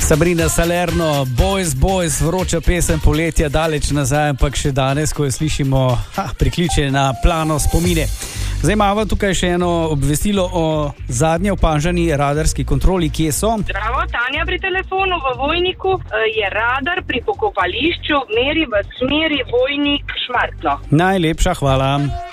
Sabrina Salerno, Boys, vroča pesem poletja, daleč nazaj, ampak še danes, ko jo slišimo, prikliče na plano spomine. Zdaj imamo tukaj še eno obvestilo o zadnje opaženi radarski kontroli, kje so. Zdravo, Tanja pri telefonu v Vojniku. Je radar pri pokopališču, meri v smeri Vojnik Šmartno. Najlepša hvala.